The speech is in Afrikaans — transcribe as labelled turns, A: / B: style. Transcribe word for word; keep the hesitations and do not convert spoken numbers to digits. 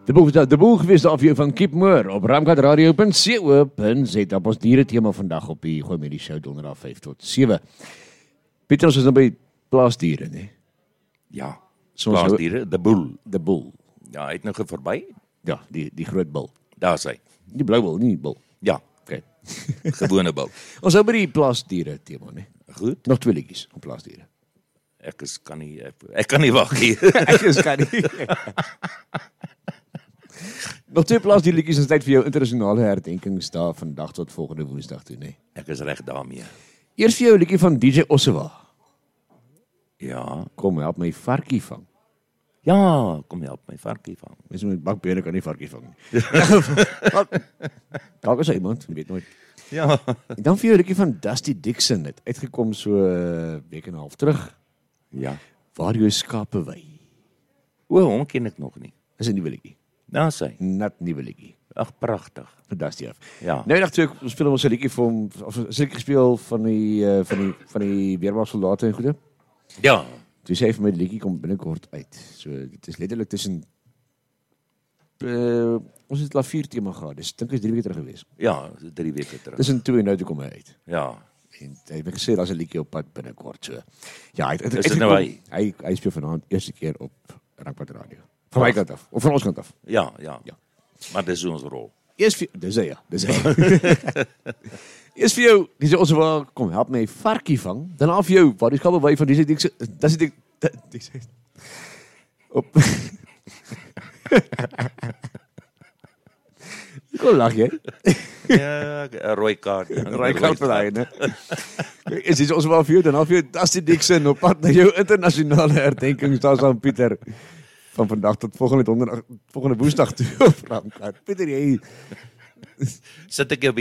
A: De boel, de boel gewees daar vir jou van Keep Moore op ramkat radio punt co punt za op ons diere tema vandag op die Gooi met die show donderdag vyf tot sewe. Pieter, ons is nou by plaasdiere, nee?
B: Ja,
A: Soms
B: plaasdiere, de boel.
A: De boel.
B: Ja, hy het nou verby.
A: Ja, die, die groot bul.
B: Daar is hy.
A: Die blou bul, nie die bul.
B: Ja,
A: Okay.
B: gewone bul.
A: Ons hou by die plaasdiere tema, nee?
B: Goed,
A: Nog twee liedjies op plaasdiere.
B: ek is kan nie ek, ek kan nie wag hier.
A: Ek is kan nie. Nog twee plaasdierliedjies is tyd vir jou internasionale herdenkingsdag vandag tot volgende Woensdag toe, nee.
B: Ek is reg daarmee.
A: Eers vir jou 'n liedjie van D J Ossewa.
B: Ja,
A: Kom help my varkie vang.
B: ja, kom help my varkie vang.
A: Mens met bakbene kan nie varkie vang nie. Dalk is hy iemand, jy weet nooit.
B: Ja.
A: En dan vir jou 'n liedjie van Dusty Dixon, het uitgekom so 'n week en 'n half terug.
B: Ja.
A: Waar jou skape wy.
B: O, hom ken ek nog nie.
A: Dis 'n nuwe liedjie.
B: Daar is hy.
A: Nat nuwe liedjie.
B: Ag, pragtig.
A: Van Dusty af.
B: Ja.
A: Nou dag toe ons speel ons 'n liedjie vir hom, of 'n liedjie gespeel van die uh, van die van die weermagsoldate en goede.
B: Ja.
A: Toe sê hy vir my die liedjie kom binnekort uit. So dit is letterlik tussen uh, ons het klavier tema gehad. Dis dink ek is drie weke terug gewees.
B: Ja, drie weke terug.
A: Tussen toe en nou toe kom hy uit.
B: Ja.
A: En hy het gesê daar's 'n liedjie op pad binnekort so. Ja, hy het
B: Is dit nou hy?
A: hy hy speel vanaand eerste keer op Rakpad Radio. Van my kant af of van ons kant af.
B: Ja, ja.
A: Ja.
B: Maar dis ons rol.
A: Eers vir dis hy ja, dis hy. Eers vir jou, dis ons wil kom help my varkie vang. Dan af jou, waar die skape wy van dis dis dis dis dis op Kom lag jy?
B: Ja, 'n rooi kaart. 'n
A: Rooi kaart vir daai, né? Is dit ons wel vir jou dan af jou Dusty Dixon op pad na jou internasionale herdenkingsdag aan Pieter van vandag tot volgende donderdag, volgende Woensdag toe op Ramkat. Pieter, jy
B: Sit ek jou